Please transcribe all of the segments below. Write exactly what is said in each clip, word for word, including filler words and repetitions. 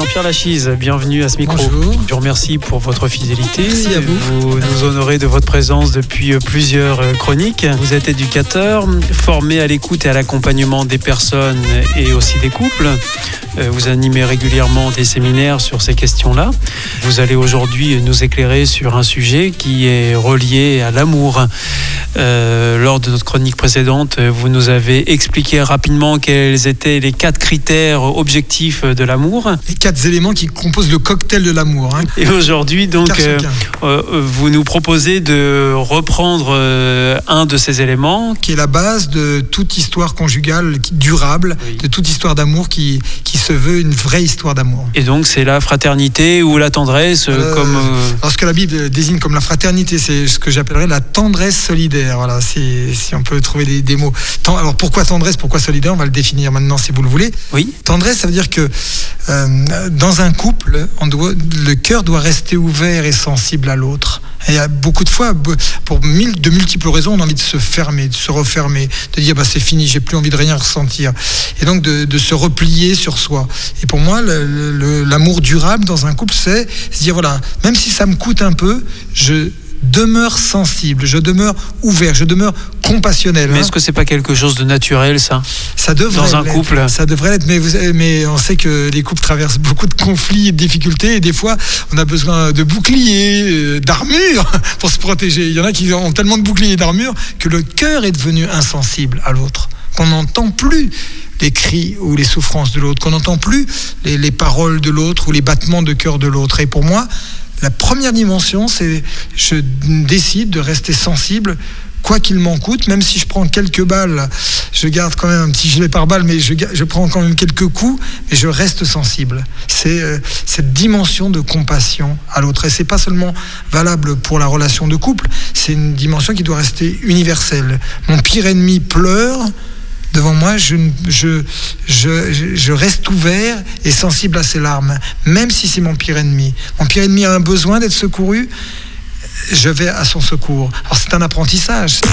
Jean-Pierre Lachise, bienvenue à ce micro. Bonjour. Je vous remercie pour votre fidélité. Merci à vous. Vous nous honorez de votre présence depuis plusieurs chroniques. Vous êtes éducateur, formé à l'écoute et à l'accompagnement des personnes et aussi des couples. Vous animez régulièrement des séminaires sur ces questions-là. Vous allez aujourd'hui nous éclairer sur un sujet qui est relié à l'amour. Euh, lors de notre chronique précédente, vous nous avez expliqué rapidement quels étaient les quatre critères objectifs de l'amour. Les quatre éléments qui composent le cocktail de l'amour. Hein. Et aujourd'hui, donc, euh, euh, vous nous proposez de reprendre euh, un de ces éléments. Qui est la base de toute histoire conjugale durable, oui. de toute histoire d'amour qui, qui se veut une vraie histoire d'amour. Et donc, c'est la fraternité ou la tendresse euh, comme... Euh... Alors, ce que la Bible désigne comme la fraternité, c'est ce que j'appellerais la tendresse solidaire. Voilà, si, si on peut trouver des, des mots. Alors, pourquoi tendresse, pourquoi solidaire? On va le définir maintenant, si vous le voulez. Oui. Tendresse, ça veut dire que euh, dans un couple, on doit, le cœur doit rester ouvert et sensible à l'autre. Et il y a beaucoup de fois, pour mille, de multiples raisons, on a envie de se fermer, de se refermer, de dire bah, c'est fini, j'ai plus envie de rien ressentir. Et donc de, de se replier sur soi. Et pour moi, le, le, l'amour durable dans un couple, c'est se dire voilà, même si ça me coûte un peu, je demeure sensible, je demeure ouvert, je demeure compassionnel. Mais hein. est-ce que c'est pas quelque chose de naturel, ça? Ça devrait dans un l'être. couple. Ça devrait l'être, mais, vous, mais on sait que les couples traversent beaucoup de conflits et de difficultés, et des fois, on a besoin de boucliers, d'armures pour se protéger. Il y en a qui ont tellement de boucliers et d'armures que le cœur est devenu insensible à l'autre, qu'on n'entend plus les cris ou les souffrances de l'autre, qu'on n'entend plus les, les paroles de l'autre ou les battements de cœur de l'autre. Et pour moi, la première dimension, c'est je décide de rester sensible, quoi qu'il m'en coûte, même si je prends quelques balles, je garde quand même un petit gilet pare-balles, mais je, je prends quand même quelques coups, mais je reste sensible. C'est euh, cette dimension de compassion à l'autre. Et c'est pas seulement valable pour la relation de couple, c'est une dimension qui doit rester universelle. Mon pire ennemi pleure. Devant moi, je, je, je, je reste ouvert et sensible à ses larmes, même si c'est mon pire ennemi. Mon pire ennemi a un besoin d'être secouru, je vais à son secours. Alors c'est un apprentissage.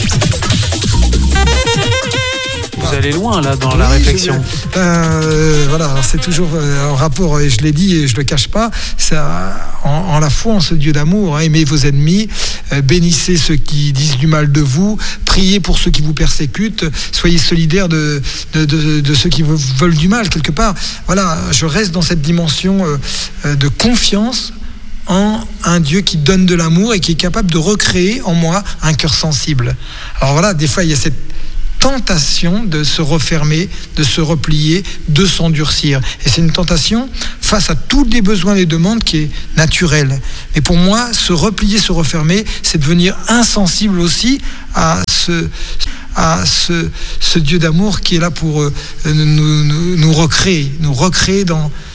Vous allez loin là dans oui, la réflexion. Je, euh, voilà, alors c'est toujours euh, en rapport, et je l'ai dit et je le cache pas, c'est en, en la foi en ce Dieu d'amour. Hein, aimez vos ennemis, euh, bénissez ceux qui disent du mal de vous, priez pour ceux qui vous persécutent, soyez solidaires de, de, de, de ceux qui vous veulent du mal quelque part. Voilà, je reste dans cette dimension euh, de confiance en un Dieu qui donne de l'amour et qui est capable de recréer en moi un cœur sensible. Alors voilà, des fois il y a cette tentation de se refermer, de se replier, de s'endurcir. Et c'est une tentation face à tous les besoins et les demandes qui est naturelle. Mais pour moi, se replier, se refermer, c'est devenir insensible aussi à ce, à ce, ce Dieu d'amour qui est là pour euh, nous, nous, nous recréer, nous recréer dans